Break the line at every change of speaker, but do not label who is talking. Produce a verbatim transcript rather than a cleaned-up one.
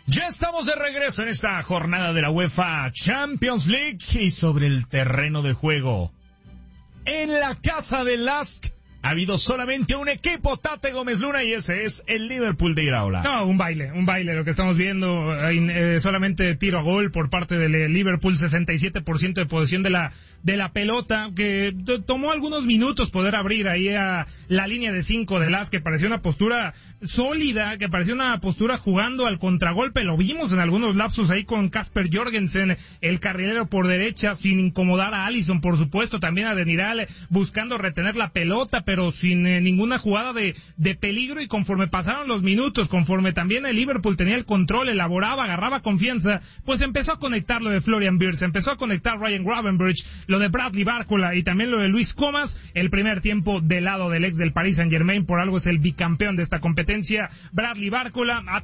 Ya estamos de regreso en esta jornada de la UEFA Champions League y sobre el terreno de juego. En la casa de Lask ha habido solamente un equipo, Tate Gómez Luna, y ese es el Liverpool de Iraola.
No, un baile, un baile, lo que estamos viendo, eh, solamente tiro a gol por parte del Liverpool, sesenta y siete por ciento de posesión de la de la pelota, que t- tomó algunos minutos poder abrir ahí a la línea de cinco de Lask, que parecía una postura sólida, que parecía una postura jugando al contragolpe, lo vimos en algunos lapsos ahí con Kasper Jorgensen, el carrilero por derecha, sin incomodar a Alisson, por supuesto, también a Demiral, buscando retener la pelota, pero sin eh, ninguna jugada de, de peligro, y conforme pasaron los minutos, conforme también el Liverpool tenía el control, elaboraba, agarraba confianza, pues empezó a conectar lo de Florian Wirtz, empezó a conectar Ryan Gravenberch, lo de Bradley Barcola y también lo de Luis Comas. El primer tiempo del lado del ex del Paris Saint-Germain, por algo es el bicampeón de esta competencia, Bradley Barcola.